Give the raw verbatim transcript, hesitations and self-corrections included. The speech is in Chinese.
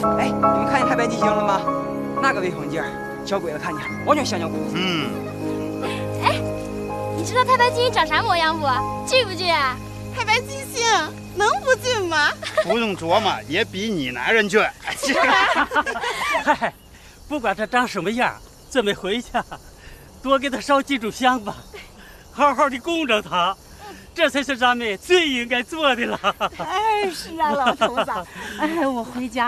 哎，你们看见太白金星了吗？那个微风镜，小鬼子看见完全像像鬼子。 嗯。 哎，你知道太白金星长啥模样不？俊不俊啊？ 太白金星能不俊吗？ 不用琢磨，也比你男人俊。 嗨，不管他长什么样，咱们回家多给他烧几炷香吧，好好的供着他，这才是咱们最应该做的了。 哎，是啊，老头子，哎，我回家。